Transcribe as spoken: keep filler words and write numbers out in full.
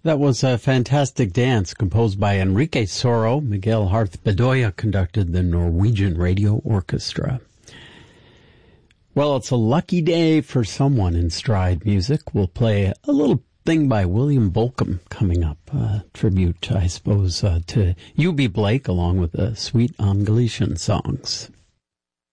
That was a fantastic dance composed by Enrique Soro. Miguel Harth Bedoya conducted the Norwegian Radio Orchestra. Well, it's a lucky day for someone in Stride Music. We'll play a little thing by William Bolcom coming up. Uh, tribute, I suppose, uh, to U B Blake along with the Sweet On Galician songs.